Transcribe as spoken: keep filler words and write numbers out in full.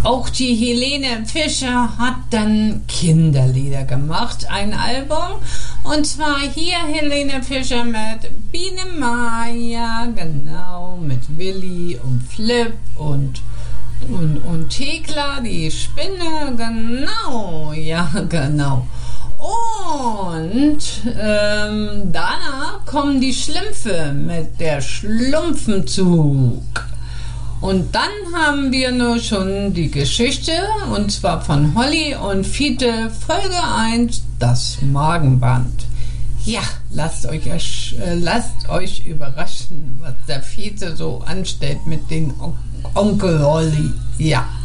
Auch die Helene Fischer hat dann Kinderlieder gemacht, ein Album. Und zwar hier Helene Fischer mit Biene Maya, genau, mit Willi und Flip und, und, und Thekla, die Spinne, genau, ja, genau. Und ähm, danach kommen die Schlümpfe mit der Schlumpfenzug. Und dann haben wir nur schon die Geschichte, und zwar von Holly und Fiete, Folge eins, das Magenband. Ja, lasst euch, äh, lasst euch überraschen, was der Fiete so anstellt mit den On- Onkel Holly. Ja.